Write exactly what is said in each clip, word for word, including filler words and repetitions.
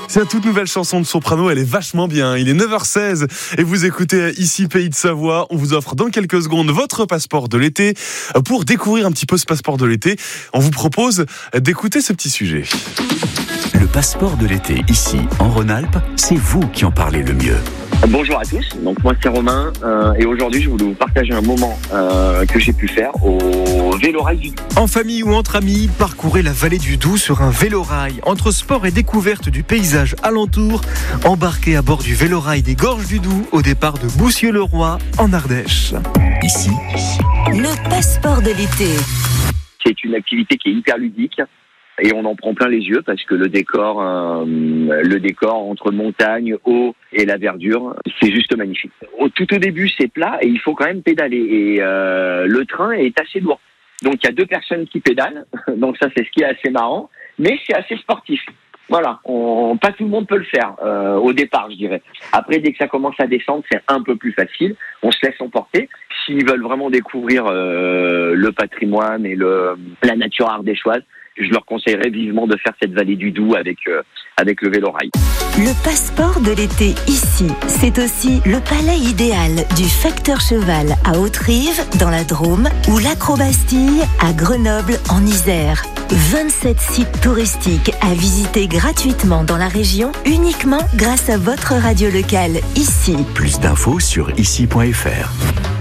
C'est la toute nouvelle chanson de Soprano, elle est vachement bien. Il est neuf heures seize et vous écoutez ici Pays de Savoie. On vous offre dans quelques secondes votre passeport de l'été. Pour découvrir un petit peu ce passeport de l'été, on vous propose d'écouter ce petit sujet. Le passeport de l'été, ici, en Rhône-Alpes, c'est vous qui en parlez le mieux. Bonjour à tous, donc moi c'est Romain euh, et aujourd'hui je voulais vous partager un moment euh, que j'ai pu faire au Vélorail du Doubs. En famille ou entre amis, parcourez la vallée du Doubs sur un vélorail. Entre sport et découverte du paysage alentour, embarquez à bord du Vélorail des Gorges du Doubs au départ de Boussieux-le-Roi en Ardèche. Ici, le passeport de l'été. C'est une activité qui est hyper ludique. Et on en prend plein les yeux parce que le décor, euh, le décor entre montagne, eau et la verdure, c'est juste magnifique. Au, tout au début, c'est plat et il faut quand même pédaler. Et euh, le train est assez lourd. Donc il y a deux personnes qui pédalent. Donc ça, c'est ce qui est assez marrant. Mais c'est assez sportif. Voilà, on, pas tout le monde peut le faire euh, au départ, je dirais. Après, dès que ça commence à descendre, c'est un peu plus facile. On se laisse emporter. S'ils veulent vraiment découvrir euh, le patrimoine et le, la nature ardéchoise, je leur conseillerais vivement de faire cette vallée du Doubs avec, euh, avec le Vélorail. Le passeport de l'été ici, c'est aussi le palais idéal du Facteur Cheval à Haute-Rive, dans la Drôme, ou l'Acrobastille à Grenoble, en Isère. vingt-sept sites touristiques à visiter gratuitement dans la région, uniquement grâce à votre radio locale, ici. Plus d'infos sur ici point f r.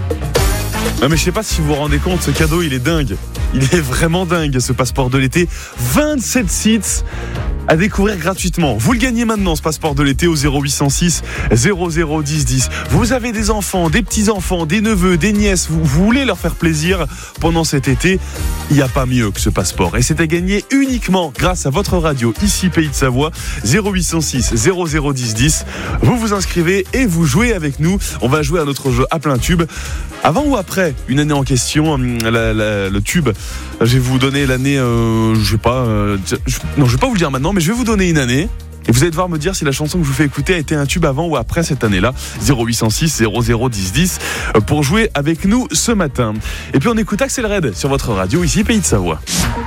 Non mais je sais pas si vous vous rendez compte, ce cadeau il est dingue. Il est vraiment dingue ce passeport de l'été. vingt-sept sites à découvrir gratuitement. Vous le gagnez maintenant ce passeport de l'été au zéro huit cent six zéro zéro dix dix. Vous avez des enfants, des petits-enfants, des neveux, des nièces, vous, vous voulez leur faire plaisir pendant cet été, il n'y a pas mieux que ce passeport. Et c'est à gagner uniquement grâce à votre radio ici Pays de Savoie, zéro huit cent six zéro zéro dix dix. Vous vous inscrivez et vous jouez avec nous. On va jouer à notre jeu à plein tube. Avant ou après une année en question, la, la, le tube, je vais vous donner l'année, euh, je sais pas, euh, je, non je vais pas vous le dire maintenant, mais je vais vous donner une année et vous allez devoir me dire si la chanson que je vous fais écouter a été un tube avant ou après cette année-là. zéro huit cent six zéro zéro dix dix pour jouer avec nous ce matin. Et puis on écoute Axel Red sur votre radio ici Pays de Savoie.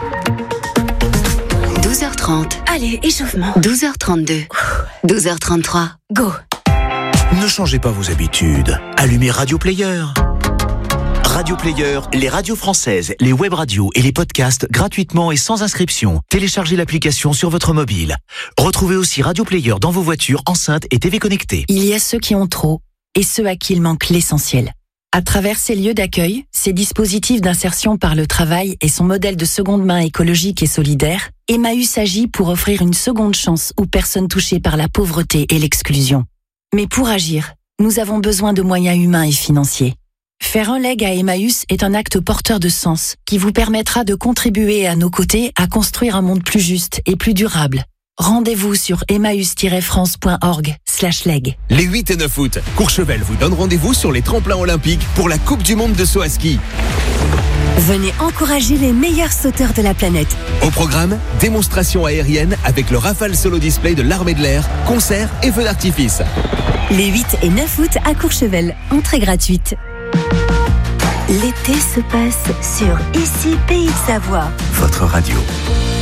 douze heures trente. Allez, échauffement. douze heures trente-deux. douze heures trente-trois. Go. Ne changez pas vos habitudes. Allumez Radio Player. Radio Player, les radios françaises, les web radios et les podcasts gratuitement et sans inscription. Téléchargez l'application sur votre mobile. Retrouvez aussi Radio Player dans vos voitures, enceintes et T V connectées. Il y a ceux qui ont trop et ceux à qui il manque l'essentiel. À travers ces lieux d'accueil, ces dispositifs d'insertion par le travail et son modèle de seconde main écologique et solidaire, Emmaüs agit pour offrir une seconde chance aux personnes touchées par la pauvreté et l'exclusion. Mais pour agir, nous avons besoin de moyens humains et financiers. Faire un leg à Emmaüs est un acte porteur de sens qui vous permettra de contribuer à nos côtés à construire un monde plus juste et plus durable. Rendez-vous sur emmaüs-france.org slash leg. Les huit et neuf août, Courchevel vous donne rendez-vous sur les tremplins olympiques pour la Coupe du Monde de saut à ski. Venez encourager les meilleurs sauteurs de la planète. Au programme, démonstration aérienne avec le Rafale Solo Display de l'Armée de l'Air, concerts et feux d'artifice. Les huit et neuf août à Courchevel, entrée gratuite. L'été se passe sur ici Pays de Savoie. Votre radio.